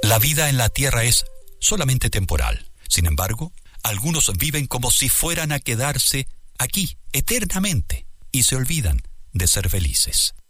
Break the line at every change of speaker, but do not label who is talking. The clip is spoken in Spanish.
La vida en la tierra es solamente temporal. Sin embargo, algunos viven como si fueran a quedarse aquí eternamente y se olvidan de ser felices.